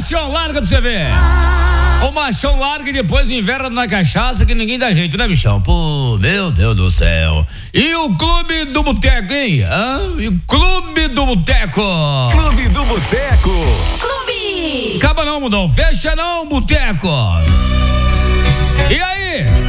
machão, larga pra você ver. O machão larga e depois inverna na cachaça que ninguém dá jeito, né, bichão? Pô, meu Deus do céu. E o Clube do Boteco, hein? E o Clube do Boteco. Clube do Boteco. Clube. Acaba não, mudão. Fecha não, Boteco. E aí?